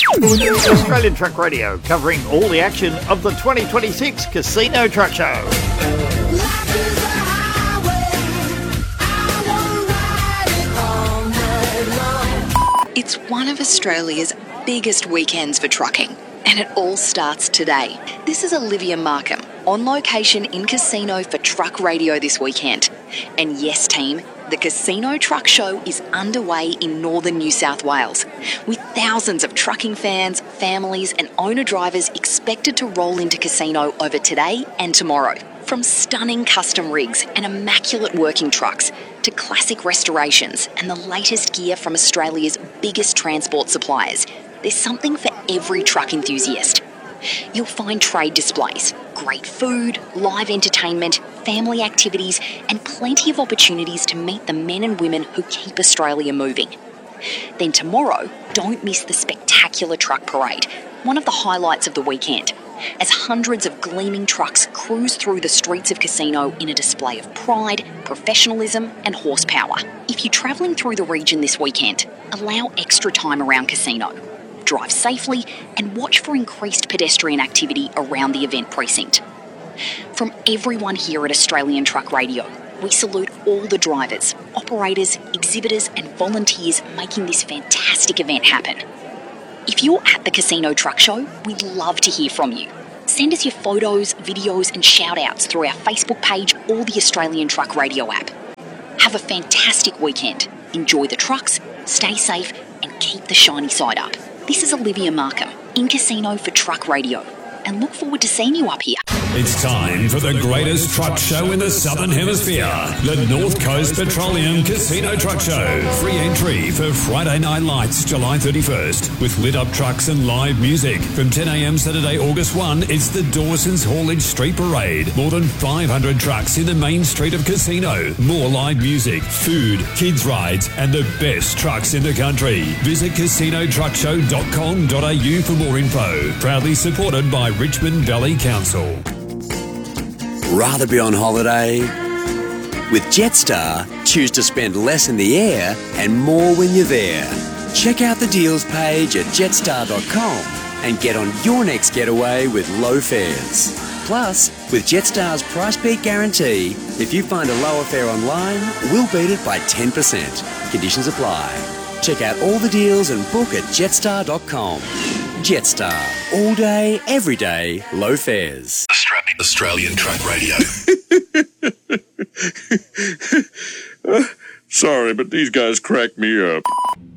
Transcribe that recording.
Australian Truck Radio, covering all the action of the 2026 Casino Truck Show. It's one of Australia's biggest weekends for trucking, and it all starts today. This is Olivia Markham, on location in Casino for Truck Radio this weekend. And yes, team, the Casino Truck Show is underway in northern New South Wales, with thousands of trucking fans, families and owner-drivers expected to roll into Casino over today and tomorrow. From stunning custom rigs and immaculate working trucks to classic restorations and the latest gear from Australia's biggest transport suppliers, there's something for every truck enthusiast. You'll find trade displays, great food, live entertainment, family activities, and plenty of opportunities to meet the men and women who keep Australia moving. Then tomorrow, don't miss the spectacular truck parade, one of the highlights of the weekend, as hundreds of gleaming trucks cruise through the streets of Casino in a display of pride, professionalism, and horsepower. If you're travelling through the region this weekend, allow extra time around Casino. Drive safely and watch for increased pedestrian activity around the event precinct. From everyone here at Australian Truck Radio, we salute all the drivers, operators, exhibitors and volunteers making this fantastic event happen. If you're at the Casino Truck Show, we'd love to hear from you. Send us your photos, videos and shout-outs through our Facebook page or the Australian Truck Radio app. Have a fantastic weekend. Enjoy the trucks, stay safe and keep the shiny side up. This is Olivia Markham, in Casino for Truck Radio, and look forward to seeing you up here. It's time for the greatest truck show in the Southern Hemisphere, the North Coast Petroleum Casino Truck Show. Free entry for Friday Night Lights, July 31st, with lit-up trucks and live music. From 10 a.m. Saturday, August 1, it's the Dawson's Haulage Street Parade. More than 500 trucks in the main street of Casino. More live music, food, kids' rides, and the best trucks in the country. Visit casinotruckshow.com.au for more info. Proudly supported by Richmond Valley Council. Rather be on holiday? With Jetstar, choose to spend less in the air and more when you're there. Check out the deals page at jetstar.com and get on your next getaway with low fares. Plus, with Jetstar's Price Beat Guarantee, if you find a lower fare online, we'll beat it by 10%. Conditions apply. Check out all the deals and book at jetstar.com. Jetstar. All day, every day, low fares. Australian Truck Radio. Sorry, but these guys crack me up.